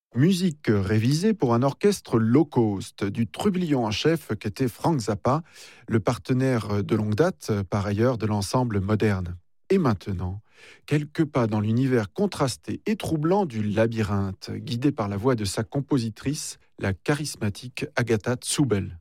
Musique révisée pour un orchestre low cost, du trublion en chef qu'était Frank Zappa, le partenaire de longue date, par ailleurs, de l'ensemble moderne. Et maintenant, quelques pas dans l'univers contrasté et troublant du labyrinthe, guidé par la voix de sa compositrice, la charismatique Agatha Zubel.